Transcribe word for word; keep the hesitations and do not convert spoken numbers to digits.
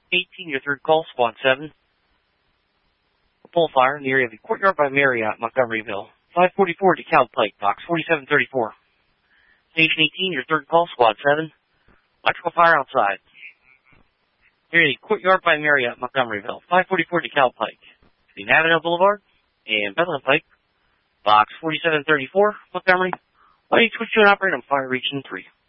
eighteen, your third call, Squad seven. A pole fire in the area of the Courtyard by Marriott, Montgomeryville. five forty-four, DeKalb Pike, box forty-seven thirty-four. Station eighteen, your third call, Squad seven. Electrical fire outside. Area of the Courtyard by Marriott, Montgomeryville. five forty-four, DeKalb Pike. Between Avondale Boulevard and Bethlehem Pike. Box forty-seven thirty-four, Montgomery. Why don't you switch to an operator on fire region three?